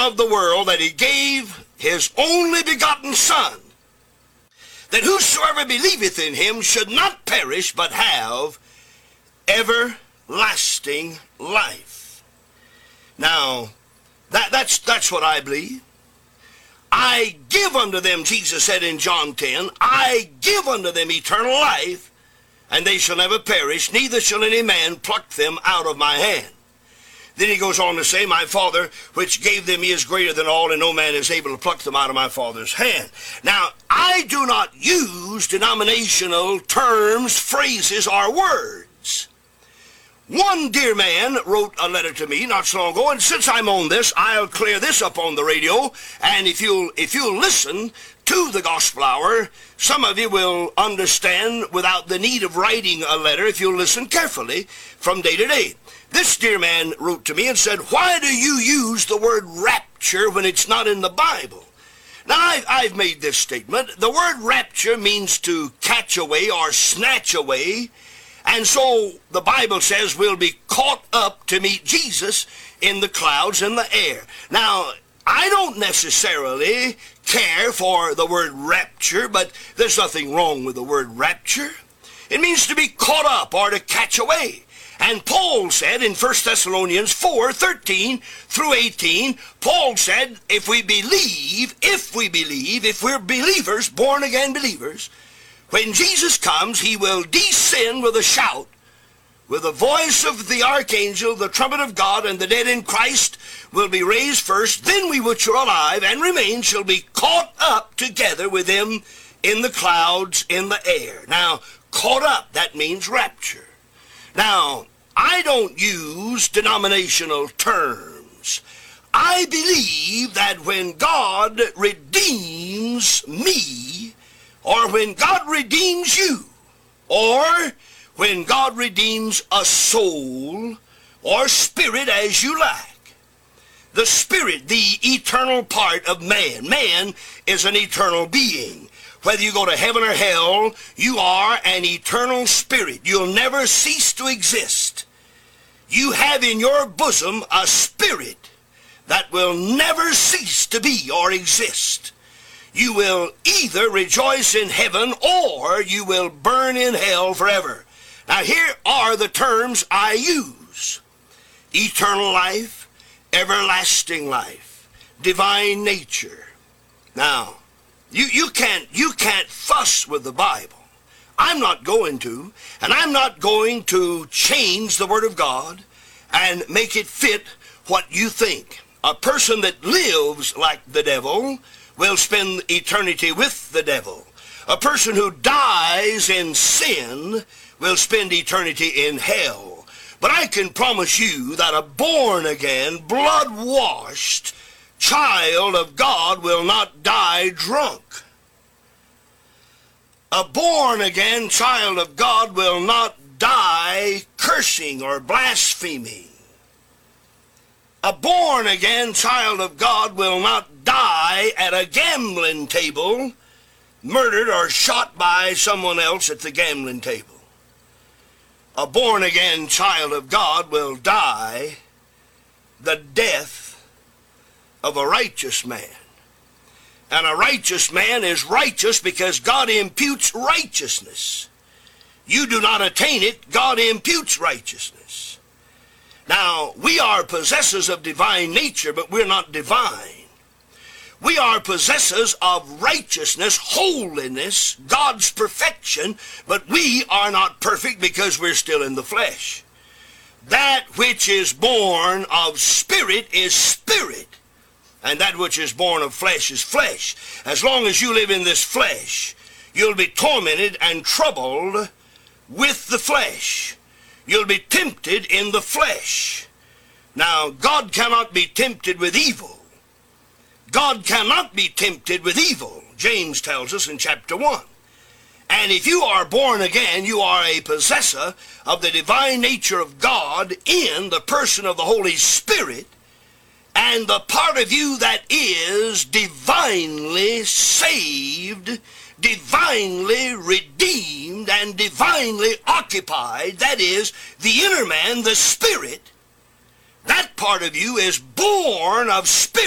loved the world that he gave his only begotten Son, that whosoever believeth in him should not perish, but have everlasting life. Now, that's what I believe. I give unto them, Jesus said in John 10, I give unto them eternal life, and they shall never perish, neither shall any man pluck them out of my hand. Then he goes on to say, my Father, which gave them me, is greater than all, and no man is able to pluck them out of my Father's hand. Now, I do not use denominational terms, phrases, or words. One dear man wrote a letter to me not so long ago, and since I'm on this, I'll clear this up on the radio, and if you'll listen to the Gospel Hour, some of you will understand without the need of writing a letter if you'll listen carefully from day to day. This dear man wrote to me and said, why do you use the word rapture when it's not in the Bible? Now, I've made this statement. The word rapture means to catch away or snatch away, and so the Bible says we'll be caught up to meet Jesus in the clouds in the air. Now, I don't necessarily care for the word rapture, but there's nothing wrong with the word rapture. It means to be caught up or to catch away. And Paul said in 1 Thessalonians 4:13 through 18, Paul said, if we're believers, born again believers, when Jesus comes, he will descend with a shout, with the voice of the archangel, the trumpet of God, and the dead in Christ will be raised first. Then we which are alive and remain shall be caught up together with him in the clouds in the air. Now, caught up, that means rapture. Now, I don't use denominational terms. I believe that when God redeems me, or when God redeems you, or when God redeems a soul or spirit as you like, the spirit, the eternal part of man. Man is an eternal being. Whether you go to heaven or hell, you are an eternal spirit. You'll never cease to exist. You have in your bosom a spirit that will never cease to be or exist. You will either rejoice in heaven or you will burn in hell forever. Now here are the terms I use. Eternal life, everlasting life, divine nature. Now, you can't fuss with the Bible. I'm not going to, and I'm not going to change the Word of God and make it fit what you think. A person that lives like the devil will spend eternity with the devil. A person who dies in sin will spend eternity in hell. But I can promise you that a born-again, blood-washed child of God will not die drunk. A born-again child of God will not die cursing or blaspheming. A born-again child of God will not die at a gambling table, murdered or shot by someone else at the gambling table. A born-again child of God will die the death of a righteous man. And a righteous man is righteous because God imputes righteousness. You do not attain it, God imputes righteousness. Now, we are possessors of divine nature, but we're not divine. We are possessors of righteousness, holiness, God's perfection, but we are not perfect because we're still in the flesh. That which is born of spirit is spirit, and that which is born of flesh is flesh. As long as you live in this flesh, you'll be tormented and troubled with the flesh. You'll be tempted in the flesh. Now, God cannot be tempted with evil. God cannot be tempted with evil, James tells us in chapter 1. And if you are born again, you are a possessor of the divine nature of God in the person of the Holy Spirit, and the part of you that is divinely saved, divinely redeemed, and divinely occupied, that is, the inner man, the spirit, that part of you is born of spirit.